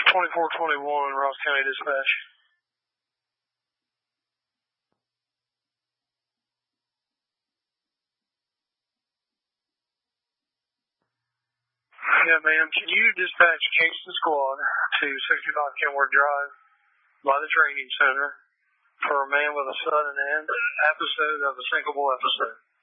2421, Ross County Dispatch. Yeah, ma'am. Can you dispatch Kingston Squad to 65 Kenworth Drive by the training center for a man with a sudden end episode of a sinkable episode?